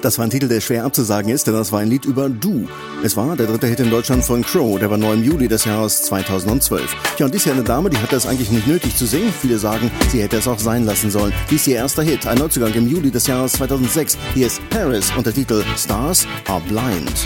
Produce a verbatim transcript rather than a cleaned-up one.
Das war ein Titel, der schwer abzusagen ist, denn das war ein Lied über Du. Es war der dritte Hit in Deutschland von Crow, der war neu im Juli des Jahres zweitausendzwölf. Ja, und dies hier eine Dame, die hatte es eigentlich nicht nötig zu singen. Viele sagen, sie hätte es auch sein lassen sollen. Dies ihr erster Hit, ein Neuzugang im Juli des Jahres zweitausendsechs. Hier ist Paris und der Titel Stars Are Blind.